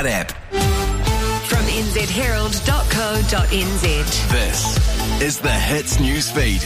Heart app. From nzherald.co.nz. This is the Hits newsfeed.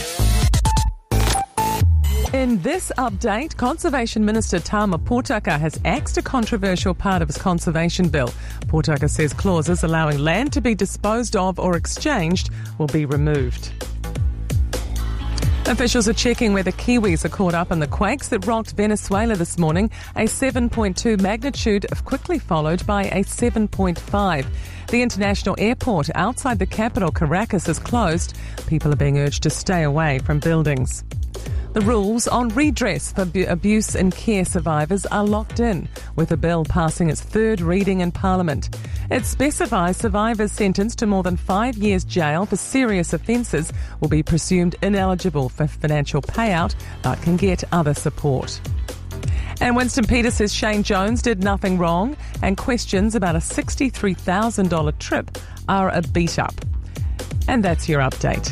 In this update, Conservation Minister Tama Potaka has axed a controversial part of his conservation bill. Potaka says clauses allowing land to be disposed of or exchanged will be removed. Officials are checking whether Kiwis are caught up in the quakes that rocked Venezuela this morning. A 7.2 magnitude quickly followed by a 7.5. The international airport outside the capital, Caracas, is closed. People are being urged to stay away from buildings. The rules on redress for abuse and care survivors are locked in, with a bill passing its third reading in Parliament. It specifies survivors sentenced to more than 5 years jail for serious offences will be presumed ineligible for financial payout but can get other support. And Winston Peters says Shane Jones did nothing wrong, and questions about a $63,000 trip are a beat-up. And that's your update.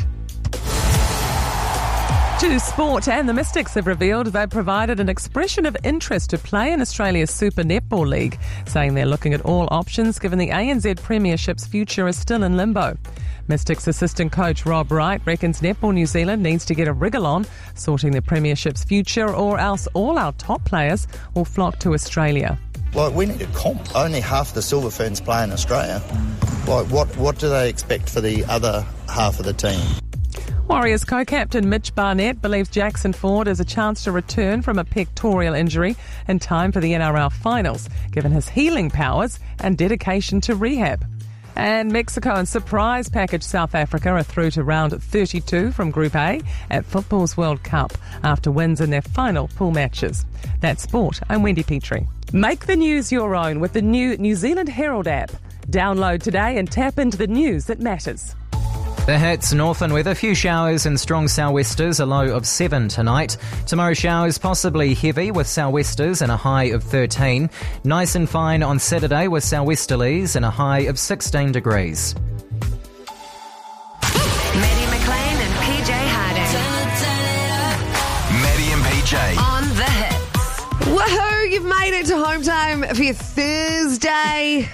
To sport, and the Mystics have revealed they've provided an expression of interest to play in Australia's Super Netball League, saying they're looking at all options given the ANZ Premiership's future is still in limbo. Mystics assistant coach Rob Wright reckons Netball New Zealand needs to get a wriggle on, sorting the Premiership's future, or else all our top players will flock to Australia. Well, we need a comp. Only half the Silver Ferns play in Australia. Like, what do they expect for the other half of the team? Warriors co-captain Mitch Barnett believes Jackson Ford has a chance to return from a pectoral injury in time for the NRL finals, given his healing powers and dedication to rehab. And Mexico and surprise package South Africa are through to round 32 from Group A at Football's World Cup after wins in their final pool matches. That's sport. I'm Wendy Petrie. Make the news your own with the new New Zealand Herald app. Download today and tap into the news that matters. The Hits northern weather, few showers and strong sou'westers, a low of 7 tonight. Tomorrow showers possibly heavy with sou'westers and a high of 13. Nice and fine on Saturday with sou'westerlies and a high of 16 degrees. Maddie McLean and PJ Harding. Maddie and PJ. On the Hits. Woohoo! You've made it to home time for your Thursday.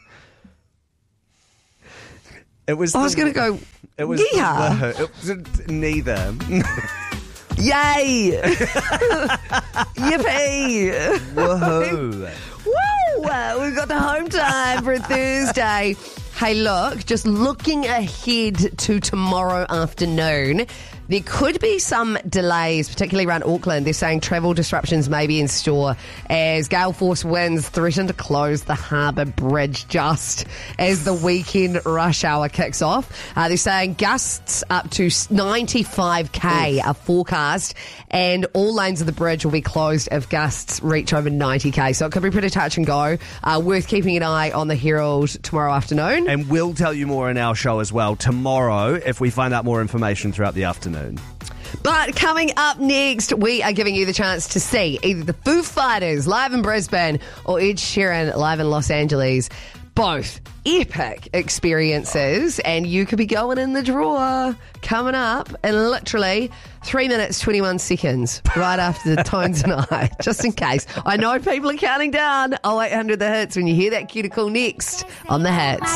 It was. I was going to go. It was. Yeah. It was neither. Yay! Yippee! Woohoo! Woo! We've got the home time for Thursday. Hey, look, just looking ahead to tomorrow afternoon, there could be some delays, particularly around Auckland. They're saying travel disruptions may be in store as gale force winds threaten to close the harbour bridge just as the weekend rush hour kicks off. They're saying gusts up to 95k are forecast, and all lanes of the bridge will be closed if gusts reach over 90k. So it could be pretty touch and go. Worth keeping an eye on the Herald tomorrow afternoon. And we'll tell you more in our show as well tomorrow if we find out more information throughout the afternoon. But coming up next, we are giving you the chance to see either the Foo Fighters live in Brisbane or Ed Sheeran live in Los Angeles. Both epic experiences, and you could be going in the draw coming up in literally 3 minutes, 21 seconds, right after the Tones and I, just in case. I know people are counting down. 0800 The Hits when you hear that cuticle next on The Hits.